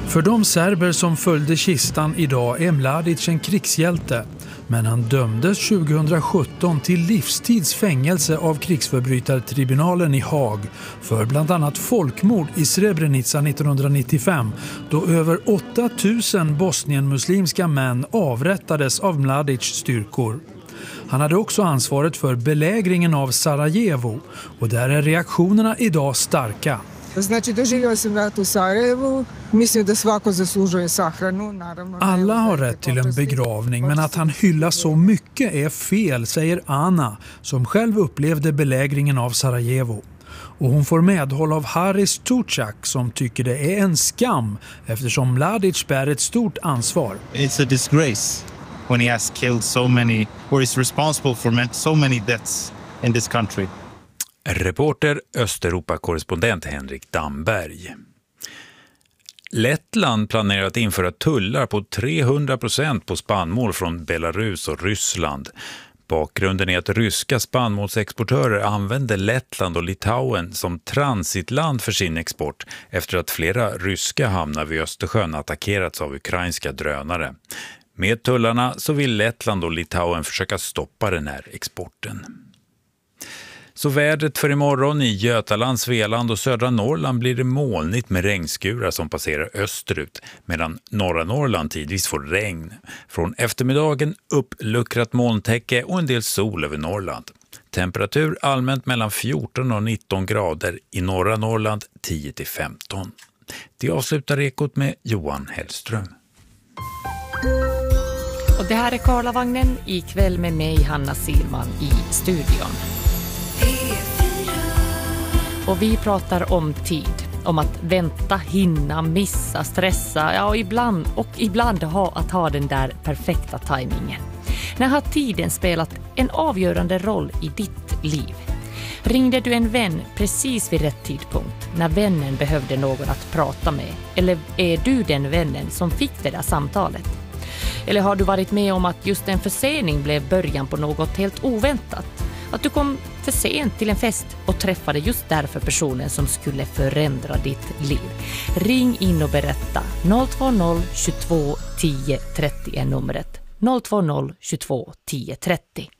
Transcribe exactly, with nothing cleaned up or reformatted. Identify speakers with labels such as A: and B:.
A: För de serber som följde kistan idag är Mladic en krigshjälte. Men han dömdes tjugohundrasjutton till livstidsfängelse av krigsförbrytartribunalen i Haag för bland annat folkmord i Srebrenica nittonhundranittiofem, då över åtta tusen bosnienmuslimska män avrättades av Mladic styrkor. Han hade också ansvaret för belägringen av Sarajevo, och där är reaktionerna idag starka. Alla har rätt till en begravning, men att han hyllar så mycket är fel, säger Ana, som själv upplevde belägringen av Sarajevo. Och hon får medhåll av Haris Tuchak, som tycker det är en skam eftersom Mladic bär ett stort ansvar.
B: It's a disgrace when he has killed so many, or is responsible for so many deaths in this country.
C: Reporter Östeuropa-korrespondent Henrik Damberg. Lettland planerar att införa tullar på trehundra procent på spannmål från Belarus och Ryssland. Bakgrunden är att ryska spannmålsexportörer använder Lettland och Litauen som transitland för sin export efter att flera ryska hamnar vid Östersjön attackerats av ukrainska drönare. Med tullarna så vill Lettland och Litauen försöka stoppa den här exporten. Så vädret för imorgon: i Götaland, Svealand och södra Norrland blir det molnigt med regnskurar som passerar österut, medan norra Norrland tidvis får regn. Från eftermiddagen uppluckrat molntäcke och en del sol över Norrland. Temperatur allmänt mellan fjorton och nitton grader, i norra Norrland tio till femton. Det avslutar Ekot med Johan Hellström.
D: Och det här är Karlavagnen, ikväll med mig, Hanna Silman, i studion. Och vi pratar om tid, om att vänta, hinna, missa, stressa, ja, och ibland, och ibland ha att ha den där perfekta tajmingen. När har tiden spelat en avgörande roll i ditt liv? Ringde du en vän precis vid rätt tidpunkt, när vännen behövde någon att prata med? Eller är du den vännen som fick det där samtalet? Eller har du varit med om att just en försening blev början på något helt oväntat? Att du kom för sent till en fest och träffade just därför personen som skulle förändra ditt liv. Ring in och berätta. noll två noll tjugotvå tio trettio är numret. noll två noll tjugotvå tio trettio.